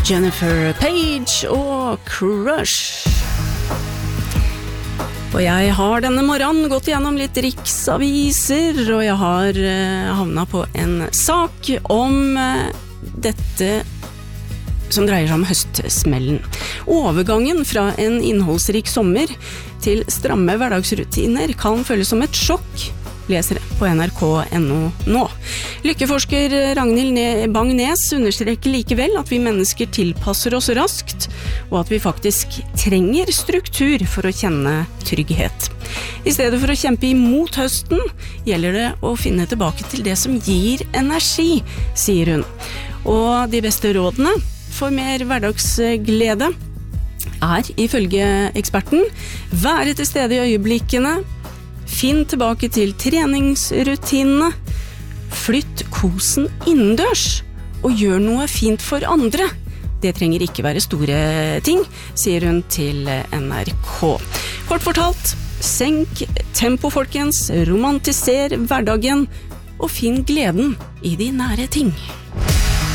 Jennifer Page og Crush. Og jeg har denne morgenen gått gjennom litt riksaviser, og jeg har havnet på en sak om dette som dreier seg om høstsmellen. Overgangen fra en innholdsrik sommer til stramme hverdagsrutiner kan føles som et sjokk, leser på nrk.no nå. Lykkeforsker Ragnhild Bang-Nes understreker likevel at vi mennesker tilpasser oss raskt, og at vi faktisk trenger struktur for å kjenne trygghet. I stedet for å kjempe imot høsten, gjelder det å finne tilbake til det som gir energi, sier hun. Og de beste rådene for mer hverdagsglede er, ifølge eksperten, være til stede i øyeblikkene, finn tilbake til treningsrutinene, flytt kosen innendørs, og gjør noe fint for andre. Det trenger ikke være store ting, sier hun til NRK. Kort fortalt, senk tempo, folkens, romantiser hverdagen, og finn gleden i de nære ting.